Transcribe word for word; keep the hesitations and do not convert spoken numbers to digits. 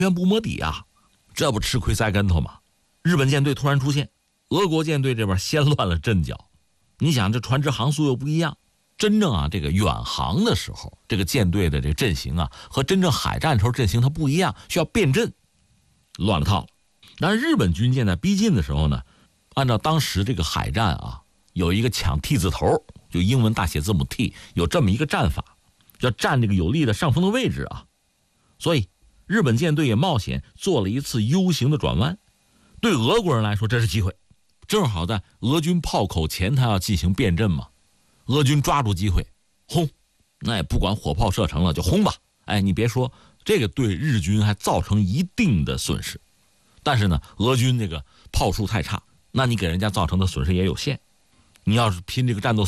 源不摸底啊，这不吃亏栽跟头吗？日本舰队突然出现，俄国舰队这边先乱了阵脚。你想这船只航速又不一样，真正啊这个远航的时候，这个舰队的这个阵型啊和真正海战时候阵型它不一样，需要变阵，乱了套了。但是日本军舰在逼近的时候呢，按照当时这个海战啊，有一个抢 T 字头，就英文大写字母 T， 有这么一个战法，要占这个有利的上风的位置啊。所以日本舰队也冒险做了一次 U 型的转弯，对俄国人来说这是机会，正好在俄军炮口前他要进行变阵嘛，俄军抓住机会轰，那也不管火炮射程了就轰吧。哎，你别说，这个对日军还造成一定的损失，但是呢俄军这个炮术太差，那你给人家造成的损失也有限。你要是拼这个战斗